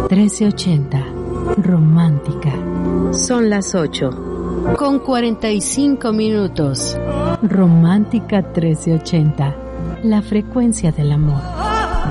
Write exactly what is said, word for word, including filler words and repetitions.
trece ochenta, romántica. Son las ocho. Con cuarenta y cinco minutos. Romántica trece ochenta, la frecuencia del amor.